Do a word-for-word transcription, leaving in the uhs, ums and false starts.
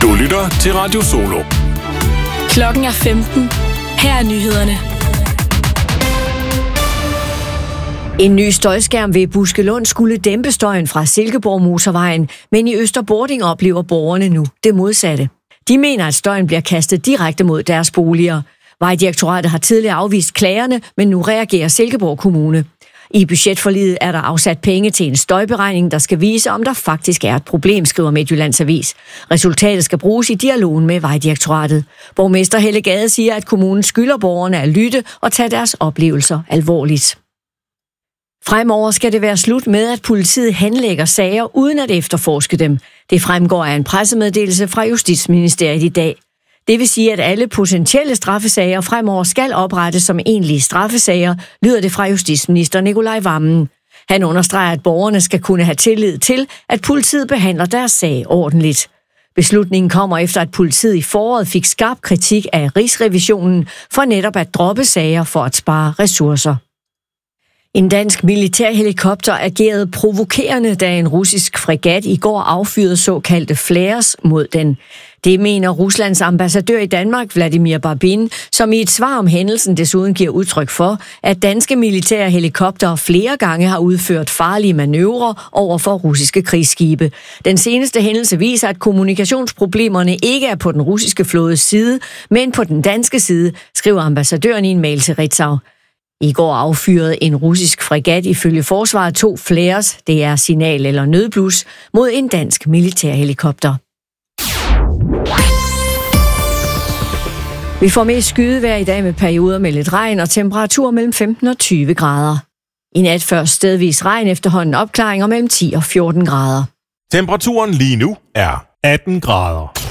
Du lytter til Radio Solo. Klokken er femten. Her er nyhederne. En ny støjskærm ved Buskelund skulle dæmpe støjen fra Silkeborg-motorvejen, men i Østerbording oplever borgerne nu det modsatte. De mener, at støjen bliver kastet direkte mod deres boliger. Vejdirektoratet har tidligere afvist klagerne, men nu reagerer Silkeborg Kommune. I budgetforliget er der afsat penge til en støjberegning, der skal vise, om der faktisk er et problem, skriver Midtjyllands Avis. Resultatet skal bruges i dialogen med Vejdirektoratet. Borgmester Helle Gade siger, at kommunen skylder borgerne at lytte og tage deres oplevelser alvorligt. Fremover skal det være slut med, at politiet henlægger sager uden at efterforske dem. Det fremgår af en pressemeddelelse fra Justitsministeriet i dag. Det vil sige, at alle potentielle straffesager fremover skal oprettes som egentlige straffesager, lyder det fra justitsminister Nicolai Wammen. Han understreger, at borgerne skal kunne have tillid til, at politiet behandler deres sag ordentligt. Beslutningen kommer efter, at politiet i foråret fik skarp kritik af Rigsrevisionen for netop at droppe sager for at spare ressourcer. En dansk militærhelikopter agerede provokerende, da en russisk fregat i går affyrede såkaldte flares mod den. Det mener Ruslands ambassadør i Danmark, Vladimir Barbin, som i et svar om hændelsen desuden giver udtryk for, at danske militære helikoptere flere gange har udført farlige manøvrer over for russiske krigsskibe. Den seneste hændelse viser, at kommunikationsproblemerne ikke er på den russiske flådes side, men på den danske side, skriver ambassadøren i en mail til Ritzau. I går affyrede en russisk fregat ifølge forsvaret to flares, det er signal- eller nødblus, mod en dansk militærhelikopter. Vi får mest skydevejr i dag med perioder med lidt regn og temperatur mellem femten og tyve grader. I nat først stedvis regn, efterhånden opklaringer mellem ti og fjorten grader. Temperaturen lige nu er atten grader.